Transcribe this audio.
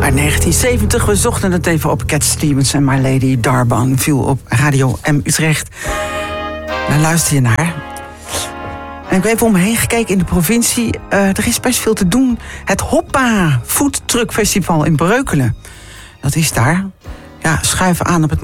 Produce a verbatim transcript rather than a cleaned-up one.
Uit negentien zeventig, we zochten het even op. Cat Stevens en My Lady D'Arbonne viel op Radio M Utrecht. Daar luister je naar. En ik heb even om me heen gekeken in de provincie. Uh, er is best veel te doen. Het Hoppa Food Truck Festival in Breukelen. Dat is daar. Ja, schuiven aan op het